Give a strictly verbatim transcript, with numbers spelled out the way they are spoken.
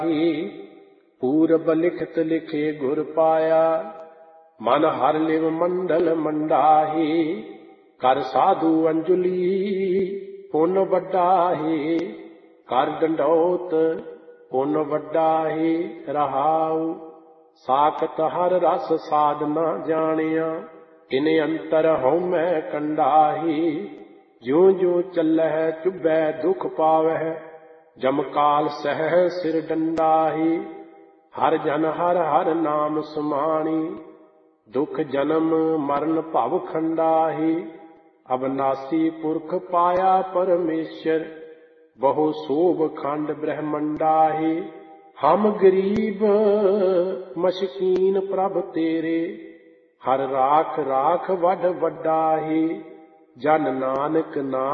पूरब लिखत लिखे गुर पाया, मन हर लिव मंडल मंडाही। कर साधु अंजुली पुन वड्डाही, कर डंडौत पुन वड्डाही। रहाऊ साकत हर रस साधना जानिया, इन अंतर हूँ मैं कंडाही। ज्यों ज्यों चलह चुभै दुख पावह, जमकाल सह सिर डंडाही। हर जन हर हर नाम सुमाणी, दुख जन्म मरण भव खंडाही। अविनाशी पुरख पाया परमेश्वर, बहु शोभ खंड ब्रह्मंडाही। हम गरीब मशकीन प्रभ तेरे, हर राख राख वड वड्डाही। जन नानक नाम